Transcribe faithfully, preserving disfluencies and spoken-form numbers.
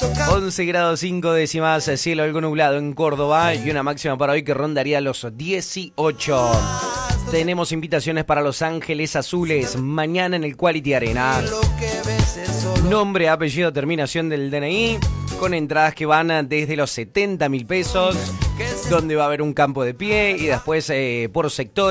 once grados cinco décimas, cielo algo nublado en Córdoba y una máxima para hoy que rondaría los dieciocho. Tenemos invitaciones para Los Ángeles Azules, mañana en el Quality Arena. Nombre, apellido, terminación del D N I, con entradas que van desde los setenta mil pesos, donde va a haber un campo de pie y después eh, por sector.